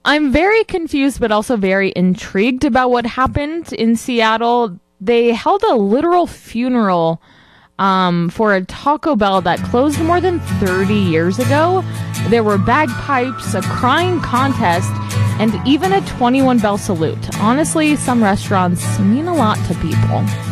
I'm very confused, but also very intrigued about what happened in Seattle. They held a literal funeral for a Taco Bell that closed more than 30 years ago. There were bagpipes, a crying contest, and even a 21 bell salute. Honestly, some restaurants mean a lot to people.